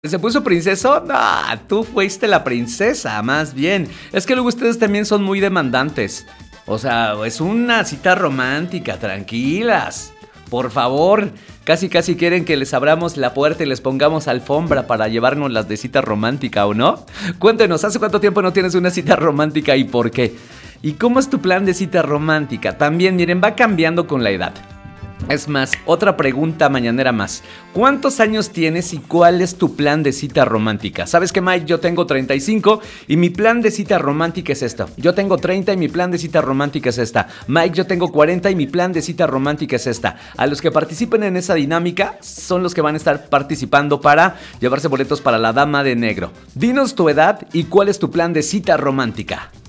¿Se puso princeso? No, tú fuiste la princesa, más bien. Es que luego ustedes también son muy demandantes. O sea, es una cita romántica, tranquilas. Por favor, casi quieren que les abramos la puerta y les pongamos alfombra para llevarnos las de cita romántica, ¿o no? Cuéntenos, ¿hace cuánto tiempo no tienes una cita romántica y por qué? ¿Y cómo es tu plan de cita romántica? También, miren, va cambiando con la edad. Es más, otra pregunta mañanera más. ¿Cuántos años tienes y cuál es tu plan de cita romántica? ¿Sabes qué, Mike? Yo tengo 35 y mi plan de cita romántica es esto. Yo tengo 30 y mi plan de cita romántica es esta. Mike, yo tengo 40 y mi plan de cita romántica es esta. A los que participen en esa dinámica son los que van a estar participando para llevarse boletos para la Dama de Negro. Dinos tu edad y cuál es tu plan de cita romántica.